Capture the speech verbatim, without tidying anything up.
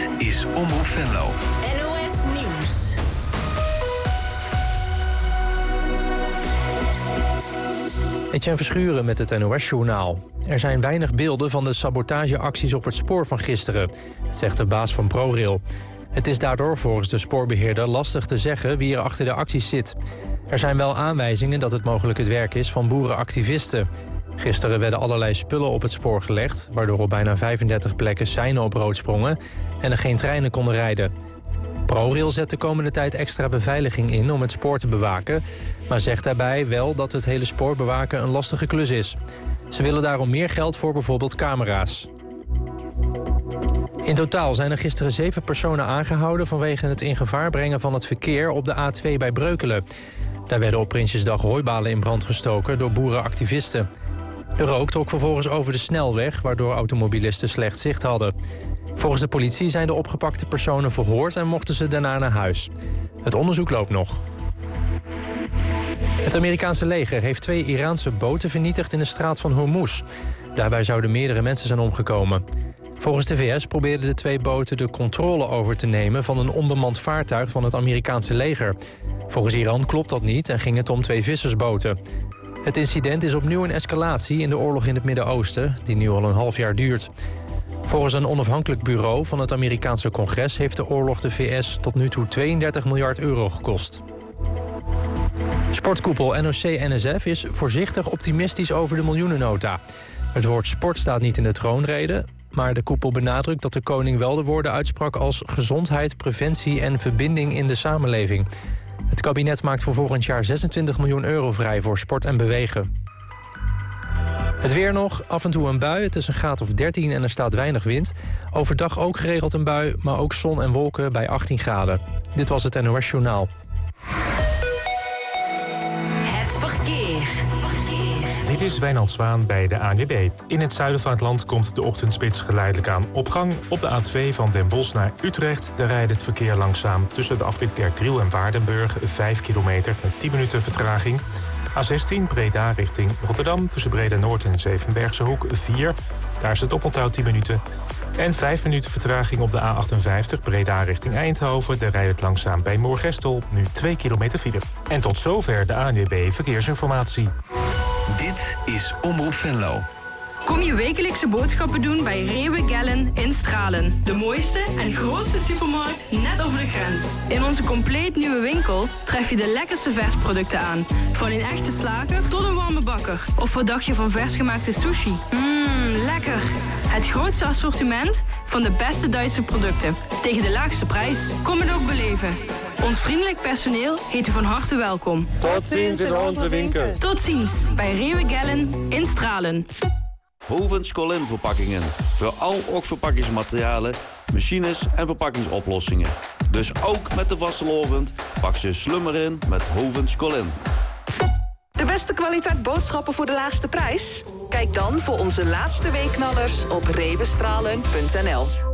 Dit is Omroep Venlo. N O S Nieuws. Etienne Verschuren met het N O S-journaal. Er zijn weinig beelden van de sabotageacties op het spoor van gisteren, zegt de baas van ProRail. Het is daardoor volgens de spoorbeheerder lastig te zeggen wie er achter de acties zit. Er zijn wel aanwijzingen dat het mogelijk het werk is van boerenactivisten. Gisteren werden allerlei spullen op het spoor gelegd, waardoor op bijna vijfendertig plekken seinen op rood sprongen en er geen treinen konden rijden. ProRail zet de komende tijd extra beveiliging in om het spoor te bewaken, maar zegt daarbij wel dat het hele spoor bewaken een lastige klus is. Ze willen daarom meer geld voor bijvoorbeeld camera's. In totaal zijn er gisteren zeven personen aangehouden vanwege het in gevaar brengen van het verkeer op de A twee bij Breukelen. Daar werden op Prinsjesdag hooibalen in brand gestoken door boerenactivisten. De rook trok vervolgens over de snelweg, waardoor automobilisten slecht zicht hadden. Volgens de politie zijn de opgepakte personen verhoord en mochten ze daarna naar huis. Het onderzoek loopt nog. Het Amerikaanse leger heeft twee Iraanse boten vernietigd in de straat van Hormuz. Daarbij zouden meerdere mensen zijn omgekomen. Volgens de V S probeerden de twee boten de controle over te nemen van een onbemand vaartuig van het Amerikaanse leger. Volgens Iran klopt dat niet en ging het om twee vissersboten. Het incident is opnieuw een escalatie in de oorlog in het Midden-Oosten, die nu al een half jaar duurt. Volgens een onafhankelijk bureau van het Amerikaanse congres heeft de oorlog de V S tot nu toe tweeëndertig miljard euro gekost. Sportkoepel N O C N S F is voorzichtig optimistisch over de miljoenennota. Het woord sport staat niet in de troonrede, maar de koepel benadrukt dat de koning wel de woorden uitsprak als gezondheid, preventie en verbinding in de samenleving. Het kabinet maakt voor volgend jaar zesentwintig miljoen euro vrij voor sport en bewegen. Het weer nog, af en toe een bui, het is een graad of dertien en er staat weinig wind. Overdag ook geregeld een bui, maar ook zon en wolken bij achttien graden. Dit was het N O S Journaal. Het verkeer. Dit is Wijnand Zwaan bij de A N W B. In het zuiden van het land komt de ochtendspits geleidelijk aan op gang. Op de A twee van Den Bosch naar Utrecht, daar rijdt het verkeer langzaam tussen de afrit Kerkdriel en Waardenburg, vijf kilometer met tien minuten vertraging. A zestien Breda richting Rotterdam tussen Breda Noord en Zevenbergse Hoek vier. Daar is het oponthoud tien minuten. En vijf minuten vertraging op de A achtenvijftig Breda richting Eindhoven. Daar rijdt het langzaam bij Moorgestel, nu twee kilometer file. En tot zover de A N W B Verkeersinformatie. Dit is Omroep Venlo. Kom je wekelijkse boodschappen doen bij Rewe Gellen in Stralen. De mooiste en grootste supermarkt net over de grens. In onze compleet nieuwe winkel tref je de lekkerste versproducten aan. Van een echte slager tot een warme bakker. Of wat dacht je van versgemaakte sushi? Mmm, lekker. Het grootste assortiment van de beste Duitse producten. Tegen de laagste prijs. Kom het ook beleven. Ons vriendelijk personeel heet u van harte welkom. Tot ziens in onze winkel. Tot ziens bij Rewe Gellen in Stralen. Hovens Colin verpakkingen. Voor al ook verpakkingsmaterialen, machines en verpakkingsoplossingen. Dus ook met de vastelovend pak ze slummer in met Hovens Colin. De beste kwaliteit boodschappen voor de laagste prijs? Kijk dan voor onze laatste weekknallers op rewestralen punt n l.